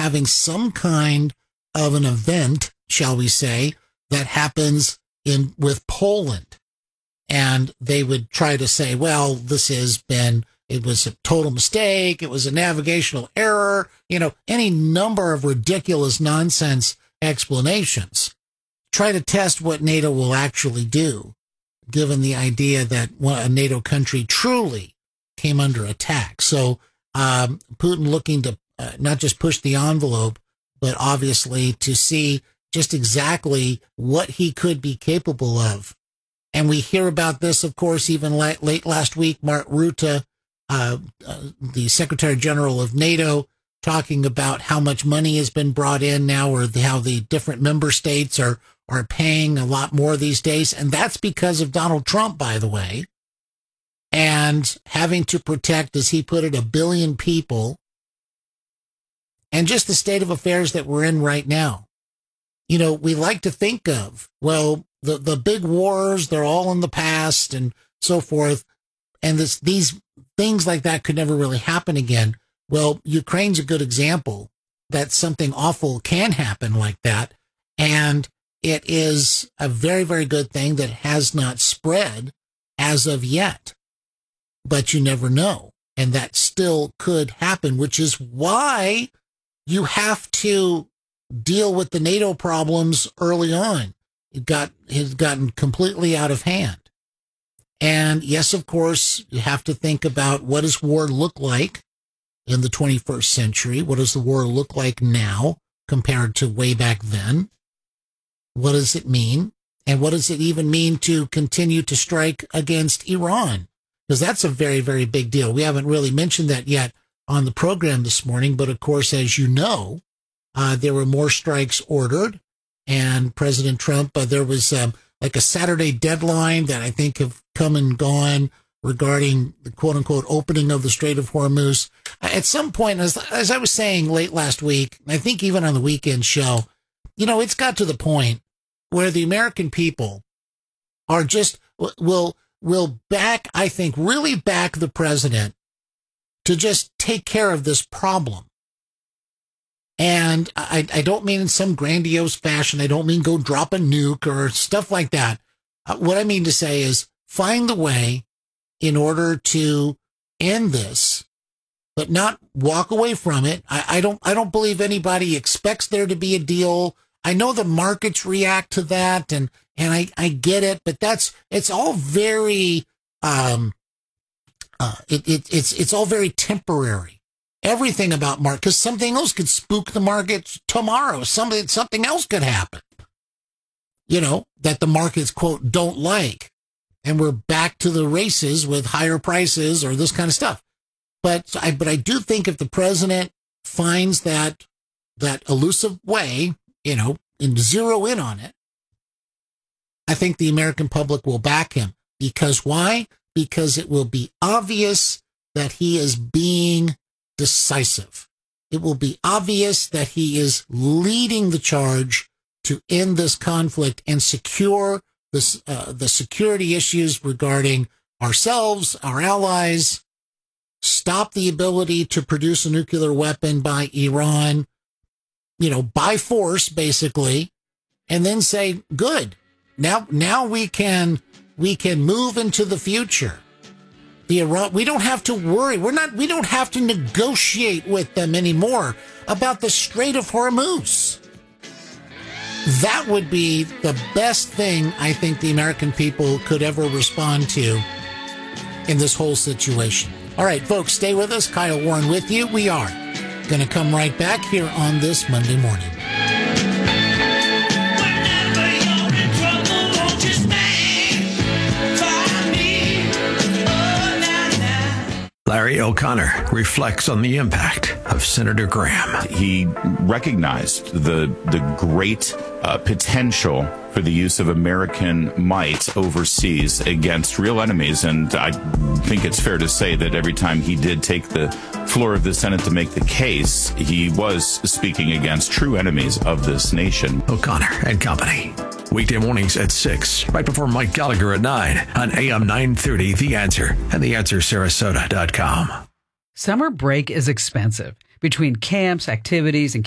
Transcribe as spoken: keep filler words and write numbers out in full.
having some kind of an event, shall we say, that happens in with Poland. And they would try to say, well, this has been, it was a total mistake. It was a navigational error, you know, any number of ridiculous nonsense explanations. Try to test what NATO will actually do, given the idea that a NATO country truly came under attack. So um, Putin looking to uh, not just push the envelope, but obviously to see just exactly what he could be capable of. And we hear about this, of course, even late, late last week, Mark Rutte, uh, uh, the Secretary General of NATO, talking about how much money has been brought in now, or the, how the different member states are, are paying a lot more these days. And that's because of Donald Trump, by the way, and having to protect, as he put it, a billion people, and just the state of affairs that we're in right now. You know, we like to think of, well, the, the big wars, they're all in the past and so forth. And this, these things like that could never really happen again. Well, Ukraine's a good example that something awful can happen like that. And it is a very, very good thing that has not spread as of yet. But you never know. And that still could happen, which is why you have to deal with the NATO problems early on. It got, has gotten completely out of hand. And yes, of course, you have to think about, what does war look like in the twenty-first century? What does the war look like now compared to way back then? What does it mean? And what does it even mean to continue to strike against Iran? Because that's a very, very big deal. We haven't really mentioned that yet on the program this morning. But of course, as you know, uh, there were more strikes ordered. And President Trump, uh, there was um, like a Saturday deadline that I think have come and gone regarding the quote unquote opening of the Strait of Hormuz. At some point, as, as I was saying late last week, I think even on the weekend show, you know, it's got to the point where the American people are just, will, will back, I think, really back the president to just take care of this problem. And I, I don't mean in some grandiose fashion. I don't mean go drop a nuke or stuff like that. Uh, what I mean to say is find the way in order to end this, but not walk away from it. I, I don't, I don't believe anybody expects there to be a deal. I know the markets react to that, and, and I, I get it, but that's, it's all very, um, uh, it, it, it's, it's all very temporary. Everything about market, because something else could spook the markets tomorrow. Something, something else could happen, you know, that the markets, quote, don't like. And we're back to the races with higher prices or this kind of stuff. But I, but I do think if the president finds that, that elusive way, you know, and zero in on it, I think the American public will back him. Because why? Because it will be obvious that he is being decisive. It will be obvious that he is leading the charge to end this conflict and secure this, uh, the security issues regarding ourselves, our allies, stop the ability to produce a nuclear weapon by Iran, you know, by force, basically, and then say, good, now, now we can, we can move into the future. The Iran, we don't have to worry. We're not, we don't have to negotiate with them anymore about the Strait of Hormuz. That would be the best thing I think the American people could ever respond to in this whole situation. All right, folks, stay with us. Kyle Warren with you. We are going to come right back here on this Monday morning. Larry O'Connor reflects on the impact of Senator Graham. He recognized the the great uh, potential for the use of American might overseas against real enemies. And I think it's fair to say that every time he did take the floor of the Senate to make the case, he was speaking against true enemies of this nation. O'Connor and Company. Weekday mornings at six, right before Mike Gallagher at nine on A M nine thirty, The Answer, and the answer sarasota dot com. Summer break is expensive. Between camps, activities, and